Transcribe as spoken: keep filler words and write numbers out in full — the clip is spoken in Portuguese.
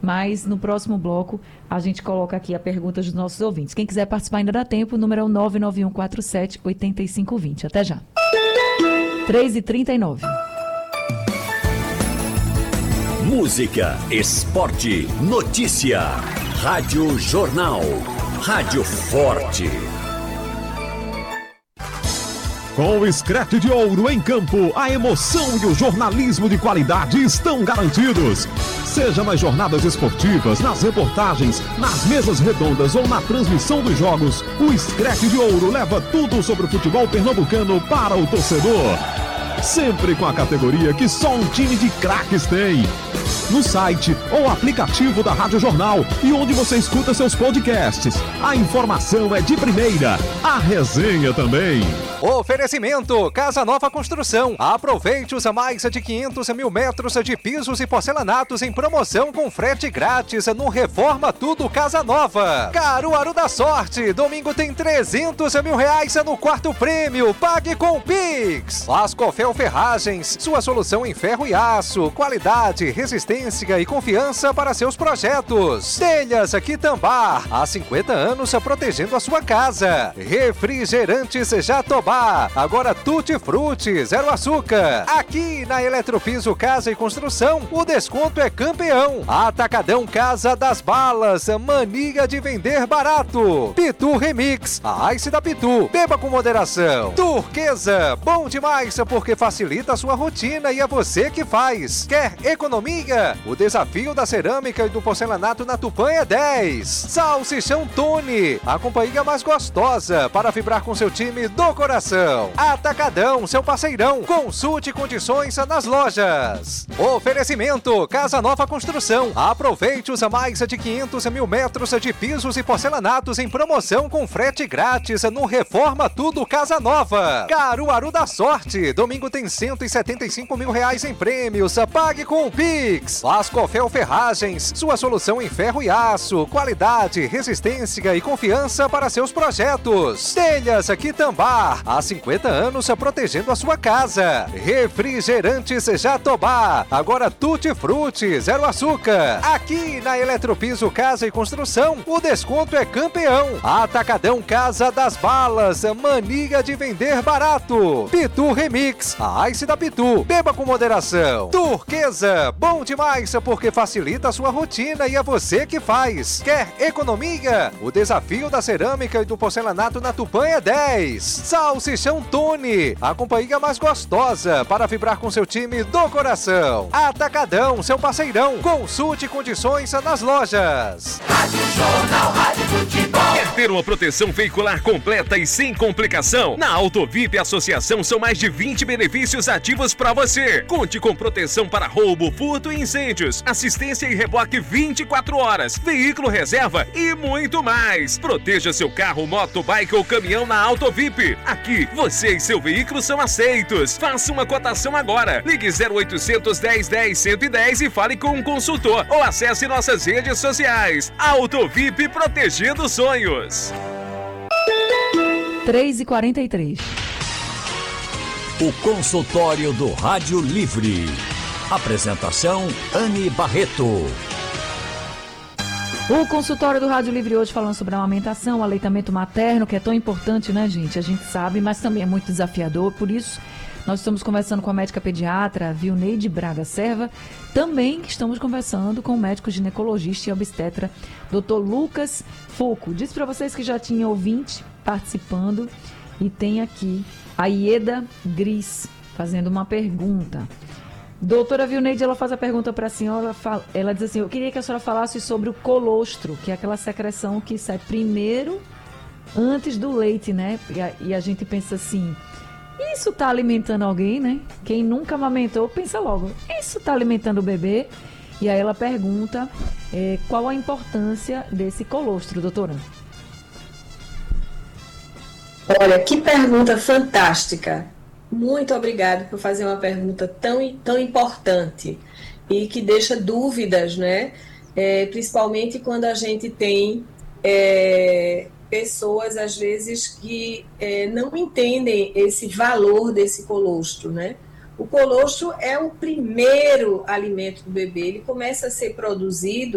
mas no próximo bloco a gente coloca aqui a pergunta dos nossos ouvintes. Quem quiser participar ainda dá tempo, o número é o nove nove um quatro sete oito cinco dois zero. Até já. três e trinta e nove. Música, esporte, notícia. Rádio Jornal. Rádio Forte. Com o Screte de Ouro em campo, a emoção e o jornalismo de qualidade estão garantidos. Seja nas jornadas esportivas, nas reportagens, nas mesas redondas ou na transmissão dos jogos, o Screte de Ouro leva tudo sobre o futebol pernambucano para o torcedor. Sempre com a categoria que só um time de craques tem. No site ou aplicativo da Rádio Jornal e onde você escuta seus podcasts. A informação é de primeira, a resenha também. Oferecimento Casa Nova Construção. Aproveite os mais de quinhentos mil metros de pisos e porcelanatos em promoção com frete grátis no Reforma Tudo Casa Nova. Caruaru da Sorte. Domingo tem trezentos mil reais no quarto prêmio. Pague com Pix. Lascofel Ferragens. Sua solução em ferro e aço. Qualidade, resistência e confiança para seus projetos. Telhas Quitambar. Há cinquenta anos protegendo a sua casa. Refrigerantes Jatobá. Agora Tutti Frutti, zero açúcar. Aqui na Eletropiso Casa e Construção, o desconto é campeão. Atacadão Casa das Balas, mania de vender barato. Pitu Remix, a Ice da Pitu. Beba com moderação. Turquesa, bom demais porque facilita a sua rotina e é você que faz. Quer economia? O desafio da cerâmica e do porcelanato na Tupã é dez. Salsichão Tony, a companhia mais gostosa para vibrar com seu time do coração. Atacadão, seu parceirão. Consulte condições nas lojas. Oferecimento Casa Nova Construção. Aproveite os mais de quinhentos mil metros de pisos e porcelanatos em promoção com frete grátis no Reforma Tudo Casa Nova. Caruaru da Sorte. Domingo tem cento e setenta e cinco mil reais em prêmios. Pague com o Pix. Lascofel Ferragens. Sua solução em ferro e aço. Qualidade, resistência e confiança para seus projetos. Telhas Quitambar. Há cinquenta anos protegendo a sua casa. Refrigerantes Jatobá. Agora Tutti Frutti, zero açúcar. Aqui na Eletropiso Casa e Construção, o desconto é campeão. Atacadão Casa das Balas, mania de vender barato. Pitu Remix, a Ice da Pitu. Beba com moderação. Turquesa, bom demais porque facilita a sua rotina e é você que faz. Quer economia? O desafio da cerâmica e do porcelanato na Tupã é dez. Salsichão Tony, a companhia mais gostosa para vibrar com seu time do coração. Atacadão, seu parceirão. Consulte condições nas lojas. Rádio Jornal, Rádio Futebol. Quer ter uma proteção veicular completa e sem complicação? Na Autovip Associação são mais de vinte benefícios ativos para você. Conte com proteção para roubo, furto e incêndios, assistência e reboque vinte e quatro horas, veículo reserva e muito mais. Proteja seu carro, moto, bike ou caminhão na Autovip. Aqui, você e seu veículo são aceitos. Faça uma cotação agora. Ligue zero oitocentos, dez, dez, cento e dez e fale com um consultor ou acesse nossas redes sociais. Autovip, protegendo sonhos. três e quarenta e três. O consultório do Rádio Livre. Apresentação Anne Barreto. O consultório do Rádio Livre hoje falando sobre a amamentação, o aleitamento materno, que é tão importante, né, gente? A gente sabe, mas também é muito desafiador. Por isso, nós estamos conversando com a médica pediatra Vilneide Braga Serva. Também estamos conversando com o médico ginecologista e obstetra doutor Lucas Fulco. Disse para vocês que já tinha ouvinte participando e tem aqui a Ieda Gris fazendo uma pergunta. Doutora Vilneide, ela faz a pergunta para a senhora, ela diz assim, eu queria que a senhora falasse sobre o colostro, que é aquela secreção que sai primeiro, antes do leite, né? E a, e a gente pensa assim, isso está alimentando alguém, né? Quem nunca amamentou, pensa logo, isso está alimentando o bebê? E aí ela pergunta é, qual a importância desse colostro, doutora? Olha, que pergunta fantástica. Muito obrigada por fazer uma pergunta tão, tão importante e que deixa dúvidas, né? É, principalmente quando a gente tem é, pessoas, às vezes, que é, não entendem esse valor desse colostro, né? O colostro é o primeiro alimento do bebê, ele começa a ser produzido